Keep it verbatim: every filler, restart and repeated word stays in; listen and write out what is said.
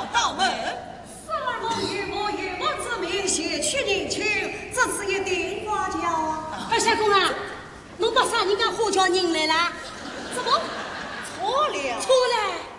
要到门。 三王爷我爷我之命写去宁请，这次一定花轿啊！ 二相公啊，侬把啥人家花轿人来了？ 怎么错了？ 错了。